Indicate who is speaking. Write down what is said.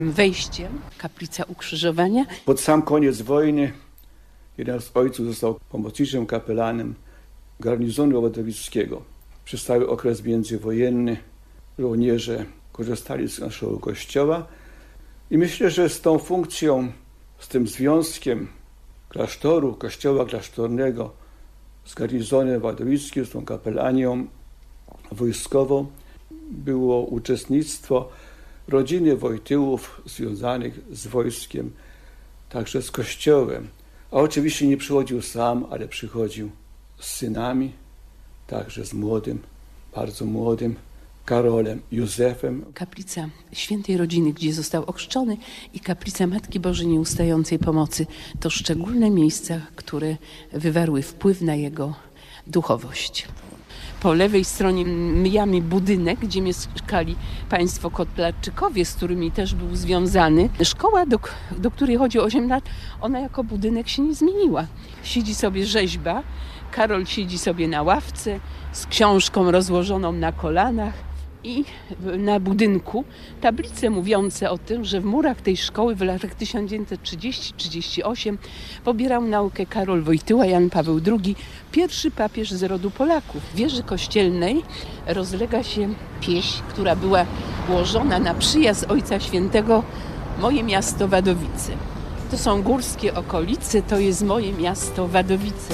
Speaker 1: wejściem, kaplica Ukrzyżowania.
Speaker 2: Pod sam koniec wojny jeden z ojców został pomocniczym kapelanem garnizonu wadowickiego. Przez cały okres międzywojenny żołnierze korzystali z naszego kościoła i myślę, że z tą funkcją, z tym związkiem klasztoru, kościoła klasztornego z garnizonem wadowickim, z tą kapelanią wojskową było uczestnictwo rodziny Wojtyłów związanych z wojskiem, także z kościołem. A oczywiście nie przychodził sam, ale przychodził z synami, także z młodym, bardzo młodym Karolem Józefem.
Speaker 1: Kaplica Świętej Rodziny, gdzie został ochrzczony, i kaplica Matki Bożej Nieustającej Pomocy to szczególne miejsca, które wywarły wpływ na jego duchowość. Po lewej stronie mijamy budynek, gdzie mieszkali państwo Kotlarczykowie, z którymi też był związany. Szkoła, do której chodzi 8 lat, ona jako budynek się nie zmieniła. Siedzi sobie rzeźba, Karol siedzi sobie na ławce z książką rozłożoną na kolanach i na budynku tablice mówiące o tym, że w murach tej szkoły w latach 1930-38 pobierał naukę Karol Wojtyła, Jan Paweł II, pierwszy papież z rodu Polaków. W wieży kościelnej rozlega się pieśń, która była ułożona na przyjazd Ojca Świętego Moje miasto Wadowice. To są górskie okolice, to jest moje miasto Wadowice.